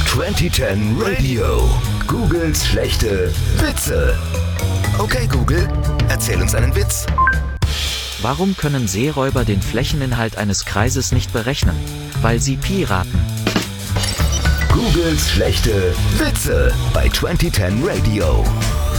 2010 Radio. Googles schlechte Witze. Okay, Google, erzähl uns einen Witz. Warum können Seeräuber den Flächeninhalt eines Kreises nicht berechnen? Weil sie Piraten. Googles schlechte Witze bei 2010 Radio.